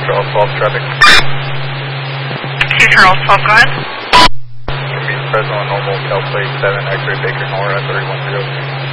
Charles 12 traffic. Charles 12, go ahead. Fresno normal, Cal plate 7, X-ray Baker Nora 3103.